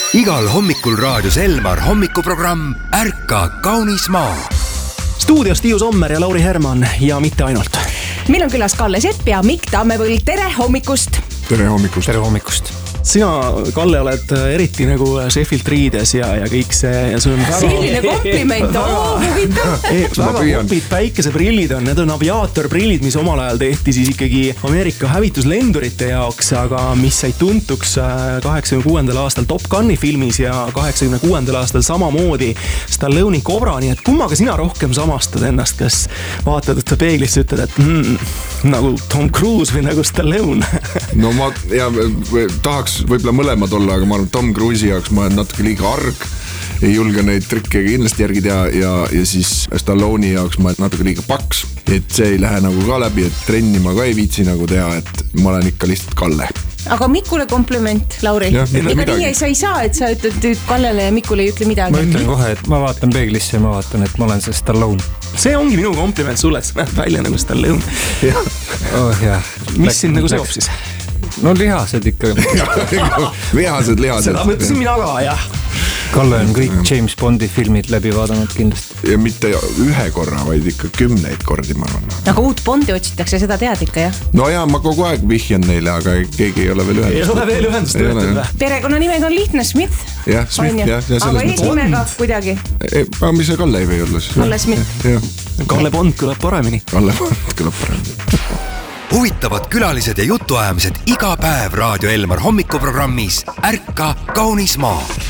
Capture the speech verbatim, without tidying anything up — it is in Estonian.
Igal hommikul raadios Elmar hommikuprogramm Ärka kaunis maa. Stuudios Tiiu Sommer ja Lauri Herman ja mitte ainult. Meil on külas Kalle Sepp ja Mikk Tammepõld. Tere hommikust! Tere hommikust! Tere hommikust! Sina, Kalle, oled eriti nagu Sheffield riides ja, ja kõik see ja sul on väga... Selline kompliment, oo, huvitav! Väga hopid päikeseprillid on, need on aviaatorprillid, mis omal ajal tehti siis ikkagi Ameerika hävituslendurite jaoks, aga mis sai tuntuks kaheksakümne kuuendal aastal Top Guni filmis ja kaheksakümne kuuendal aastal samamoodi Stallone'i Cobra, nii et kummaga sina rohkem samastad ennast, kas vaatad, et sa peeglisse ütled, et mm, nagu Tom Cruise või nagu Stallone? No ma ja, tahaks võib-olla mõlemad olla, aga ma arvan, Tom Cruise'i jaoks ma olen natuke liiga arg, ei julge neid trikke kindlasti järgi teha ja, ja siis Stallone'i jaoks ma olen natuke liiga paks, et see ei lähe nagu ka läbi, et trenni ma ka ei viitsi nagu teha, et ma olen ikka lihtsalt Kalle. Aga Mikule kompliment, Lauri. Ja, Ega nii sa ei saa, et sa ütled Kallele ja Mikule ei ütle midagi. Ma ütlen kohe, et ma vaatan peeglisse ja ma vaatan, et ma olen see Stallone. See ongi minu kompliment sulle, et sa näed välja nagu Stallone. Ja. Oh, jah. Mis sind nagu seob siis? No lihased ikka. Lihased, lihased. Seda mõtlesin mina ka, jah. Kalle on kõik James Bondi filmid läbi vaadanud kindlasti. Ja mitte ühe korra, vaid ikka kümneid kordi, ma arvan. Aga uut Bondi otsitakse, seda tead ikka, jah? No ja ma kogu aeg vihjan neile, aga keegi ei ole veel ühendust. Ei ole veel ühendust võetud. Perekonna nimega on lihtne Smith. Jah, Smith, jah. Ja aga eesnimega kuidagi. Aga mis see Kalle ei või olla? Kalle Smith. Kalle Bond kõlab paremini. Kalle Bond kõlab paremini. Huvitavad külalised ja jutuajamised iga päev Raadio Elmar hommikuprogrammis Ärka kaunis maa.